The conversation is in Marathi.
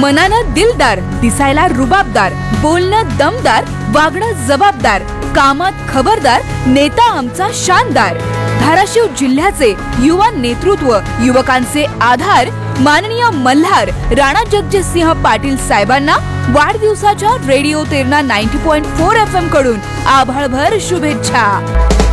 मनानं दिलदार, दिसायला रुबाबदार, बोलणं दमदार, वागणं जबाबदार, कामात खबरदार, नेता आमचा शानदार. धाराशिव जिल्ह्याचे युवा नेतृत्व, युवकांचे आधार, माननीय मल्हार राणा जगजितसिंह पाटील साहेबांना वाढदिवसाच्या रेडिओ तेरणा 90.4 FM कडून आभाळभर शुभेच्छा.